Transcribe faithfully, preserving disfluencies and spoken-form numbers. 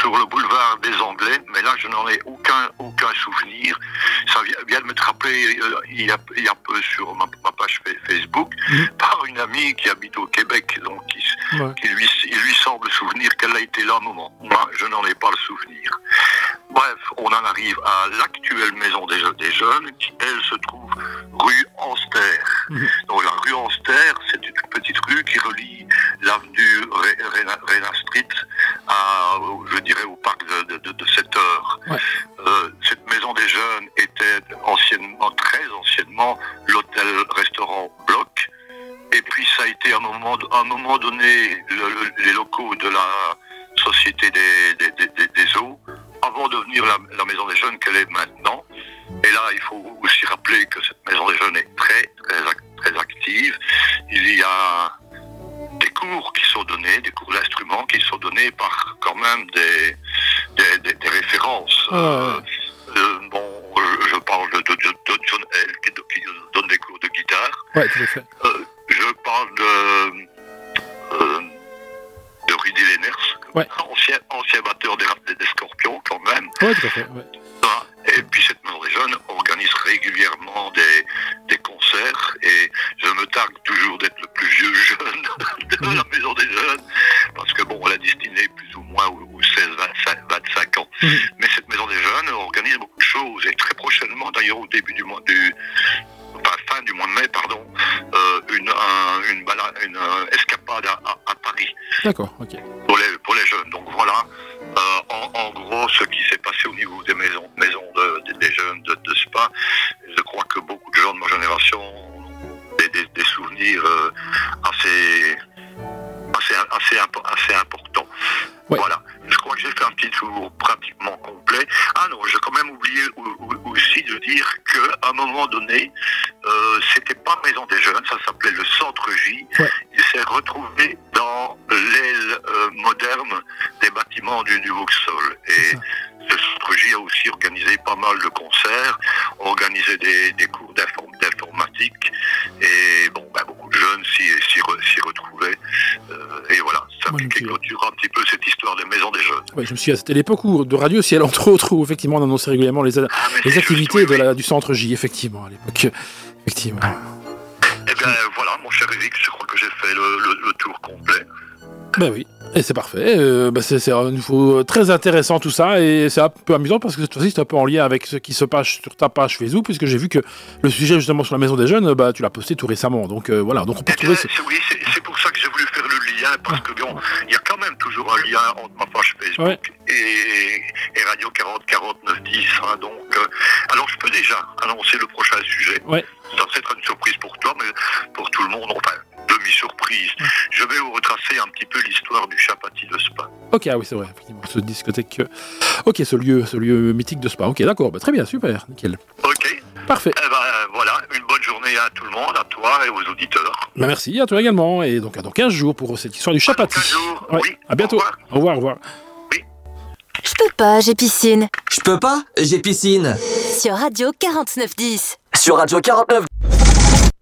sur le boulevard des Anglais, mais là je n'en ai aucun aucun souvenir. Ça vient de me rappeler euh, il, y a, il y a peu sur ma, ma page Facebook mmh. par une amie qui habite au Québec, donc qui, ouais. qui lui, il lui semble souvenir qu'elle a été là un moment. Moi, je n'en ai pas le souvenir. Bref, on en arrive à l'actuelle maison des, des jeunes, qui elle se trouve rue Anster. Mmh. Donc la rue Anster, c'est une petite rue qui relie l'avenue Rena Street à, je dirais, au parc de, de, de sept heures. Ouais. Euh, cette maison des jeunes était anciennement, très anciennement, l'hôtel-restaurant Bloc. Et puis ça a été à un moment, à un moment donné le, le, les locaux de la Société des, des, des, des eaux, avant de devenir la, la maison des jeunes qu'elle est maintenant. Et là, il faut aussi rappeler que cette maison des jeunes est très, très, très active. Il y a des cours qui sont donnés, des cours d'instruments qui sont donnés par quand même des, des, des, des références. Oh. Euh, euh, bon, je, je parle de, de, de John L. qui, qui donne des cours de guitare. Ouais, tout à fait. Euh, je parle de, euh, de Rudy Lenners, ouais. ancien, ancien batteur des, des Scorpions quand même. Ouais, tout à fait. Ouais. Et puis cette maison des jeunes organise régulièrement des, des concerts et je me targue toujours d'être le plus vieux jeune de mmh. la maison des jeunes parce que bon, la destinée est plus ou moins aux seize vingt-cinq ans. Mmh. Mais cette maison des jeunes organise beaucoup de choses et très prochainement, d'ailleurs au début du mois du enfin, fin du mois de mai, pardon, euh, une, un, une, balade, une euh, escapade à, à, à Paris. D'accord, ok. Pour les, pour les jeunes. Donc voilà, euh, en, en gros, ce qui s'est passé au niveau des maisons, maisons de, de, des jeunes de, de Spa. Je crois que beaucoup de gens de ma génération ont des, des, des souvenirs euh, assez, assez, assez, assez importants. Ouais. Voilà. Je crois que j'ai fait un petit tour pratiquement complet. Ah non, j'ai quand même oublié aussi de dire qu'à un moment donné, euh, c'était pas Maison des Jeunes, ça s'appelait le Centre J. Ouais. Il s'est retrouvé dans l'aile euh, moderne des bâtiments du, du Vauxhall. Et ce Centre J a aussi organisé pas mal de concerts, organisé des, des cours d'inform- d'informatique. Et bon, ben, beaucoup de jeunes s'y, s'y, re, s'y retrouvaient. Euh, et voilà, ça ouais, qui clôture un petit peu cette histoire des maisons des jeunes. Oui, je me suis c'était l'époque où, de Radio Ciel, entre autres, où effectivement on annonçait régulièrement les, a- ah, les activités juste, oui, de la, oui. du Centre J, effectivement, à l'époque. Effectivement. Eh bien, voilà, mon cher Eric, je crois que j'ai fait le, le, le tour complet. Ben oui, et c'est parfait. Euh, bah c'est, c'est un niveau très intéressant tout ça, et c'est un peu amusant parce que cette fois-ci c'est un peu en lien avec ce qui se passe sur ta page Facebook, puisque j'ai vu que le sujet justement sur la maison des jeunes, bah tu l'as posté tout récemment. Donc euh, voilà, donc on peut eh bien, trouver. C'est, oui, c'est, c'est pour ça que j'ai voulu faire le lien, parce que bon, il y a quand même toujours un lien entre ma page Facebook ouais. et, et Radio quarante quarante-neuf dix. Hein, donc, euh, alors je peux déjà annoncer le prochain sujet. Ouais. Ça va être une surprise pour toi, mais pour tout le monde, enfin. Demi-surprise. Ouais. Je vais vous retracer un petit peu l'histoire du Chapati de Spa. Ok, ah oui, c'est vrai, effectivement, ce discothèque. Ok, ce lieu, ce lieu mythique de Spa. Ok, d'accord, bah, très bien, super, nickel. Ok. Parfait. Eh ben voilà, une bonne journée à tout le monde, à toi et aux auditeurs. Bah, merci, à toi également. Et donc à dans quinze jours pour cette histoire du Chapati. quinze jours, ouais. Oui. À bientôt. Au revoir, au revoir. Au revoir. Oui. Je peux pas, j'ai piscine. Je peux pas, j'ai piscine. Sur Radio quarante-neuf dix. Sur Radio quarante-neuf